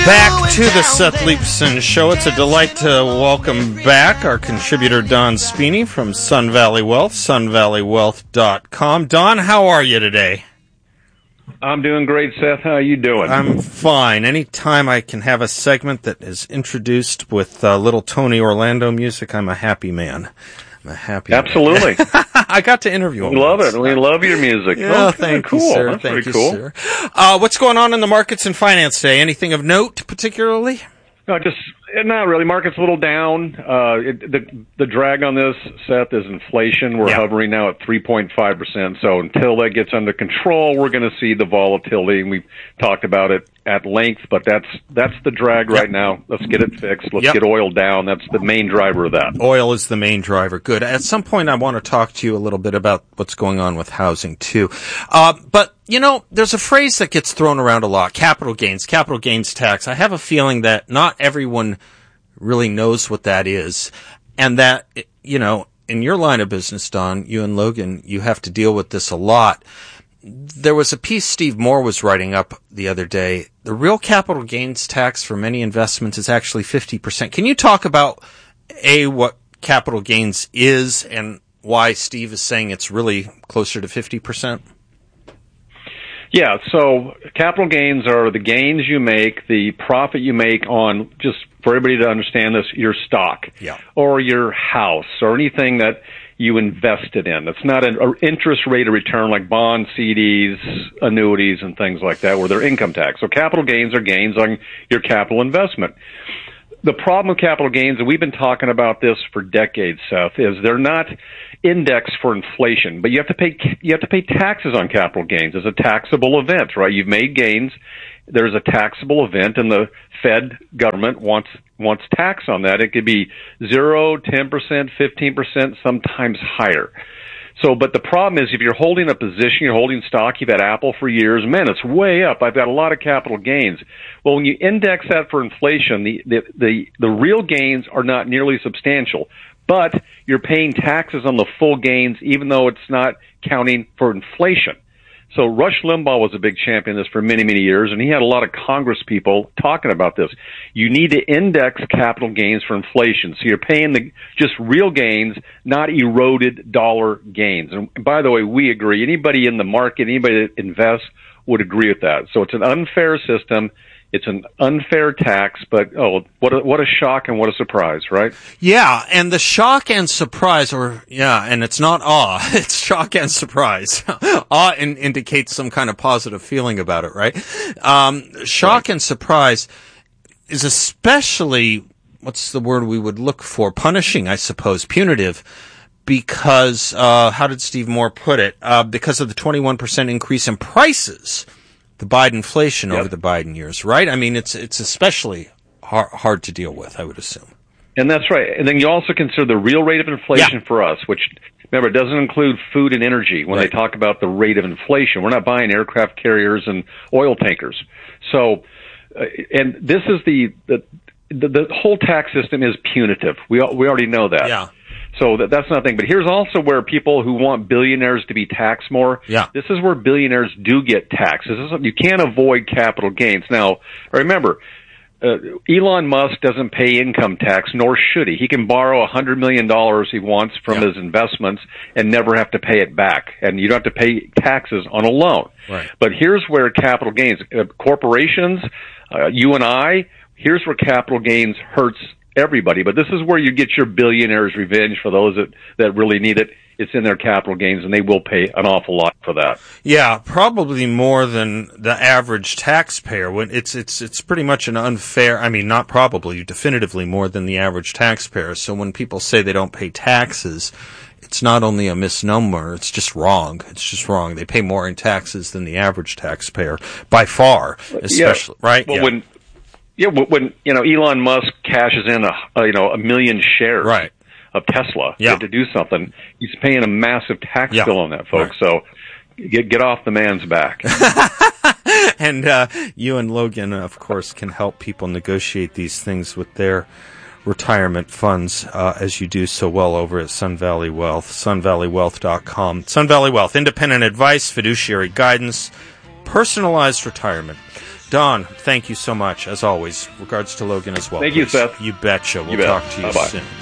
Back to the Seth Leibsohn Show. It's a delight to welcome back our contributor Don Spini from Sun Valley Wealth, sunvalleywealth.com. Don, how are you today? I'm doing great, Seth. How are you doing? I'm fine. Anytime I can have a segment that is introduced with little Tony Orlando music, I'm a happy man. I'm a happy Absolutely. man. I got to interview him. We love it. We love your music. Yeah, thank you, cool. sir. That's thank very you, cool. Sir. What's going on in the markets and finance today? Anything of note, particularly? No, just not really. Market's a little down. The drag on this, Seth, is inflation. We're hovering now at 3.5%. So until that gets under control, we're going to see the volatility. And we've talked about it at length, but that's the drag right now. Let's get it fixed. Let's get oil down. That's the main driver of that. Oil is the main driver. Good. At some point, I want to talk to you a little bit about what's going on with housing, too. But, you know, there's a phrase that gets thrown around a lot, capital gains tax. I have a feeling that not everyone really knows what that is, and that, you know, in your line of business, Don, you and Logan, you have to deal with this a lot. There was a piece Steve Moore was writing up the other day. The real capital gains tax for many investments is actually 50%. Can you talk about, A, what capital gains is and why Steve is saying it's really closer to 50%? Yeah, so capital gains are the gains you make, the profit you make on, just for everybody to understand this, your stock or your house or anything that you invested in. It's not an interest rate of return like bonds, CDs, annuities, and things like that where they're income tax. So capital gains are gains on your capital investment. The problem with capital gains, and we've been talking about this for decades, Seth, is they're not indexed for inflation, but you have to pay taxes on capital gains. It's a taxable event, right? You've made gains. There's a taxable event, and the Fed government wants tax on that. It could be 0, 10%, 15%, sometimes higher. So, but the problem is if you're holding a position, you're holding stock, you've had Apple for years, man, it's way up. I've got a lot of capital gains. Well, when you index that for inflation, the real gains are not nearly substantial, but you're paying taxes on the full gains even though it's not counting for inflation. So Rush Limbaugh was a big champion of this for many, many years, and he had a lot of Congress people talking about this. You need to index capital gains for inflation. So you're paying just real gains, not eroded dollar gains. And by the way, we agree. Anybody in the market, anybody that invests would agree with that. So it's an unfair system. It's an unfair tax, but what a shock and what a surprise, right? Yeah, and the shock and surprise, and it's not awe, it's shock and surprise. Awe indicates some kind of positive feeling about it, right? Shock and surprise is especially, what's the word we would look for? Punishing, I suppose, punitive. Because, how did Steve Moore put it? Because of the 21% increase in prices. The Biden inflation over the Biden years, right? I mean, it's especially hard to deal with, I would assume. And that's right. And then you also consider the real rate of inflation for us, which, remember, it doesn't include food and energy when they talk about the rate of inflation. We're not buying aircraft carriers and oil tankers. So, and this is the whole tax system is punitive. We already know that. Yeah. So that's nothing. But here's also where people who want billionaires to be taxed more, this is where billionaires do get taxed. You can't avoid capital gains. Now, remember, Elon Musk doesn't pay income tax, nor should he. He can borrow $100 million he wants from his investments and never have to pay it back. And you don't have to pay taxes on a loan. Right. But here's where capital gains, corporations, you and I, here's where capital gains hurts everybody, but this is where you get your billionaire's revenge for those that really need it. It's in their capital gains, and they will pay an awful lot for that. Yeah, probably more than the average taxpayer. When it's pretty much an unfair. I mean, not probably, definitively more than the average taxpayer. So when people say they don't pay taxes, it's not only a misnomer; it's just wrong. It's just wrong. They pay more in taxes than the average taxpayer by far, especially right. Well, when Elon Musk cashes in a million shares of Tesla to do something, he's paying a massive tax bill on that, folks. So get off the man's back. And you and Logan, of course, can help people negotiate these things with their retirement funds, as you do so well over at Sun Valley Wealth, sunvalleywealth.com. Sun Valley Wealth, independent advice, fiduciary guidance, personalized retirement. Don, thank you so much, as always. Regards to Logan as well. Thank you, Seth. You betcha. We'll bet. talk to you Bye-bye. soon.